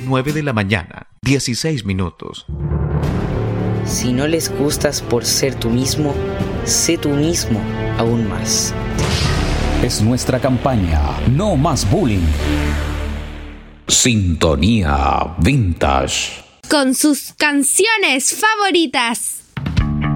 9 de la mañana, 16 minutos. Si no les gustas por ser tú mismo, sé tú mismo aún más. Es nuestra campaña No Más Bullying. Sintonía Vintage. Con sus canciones favoritas.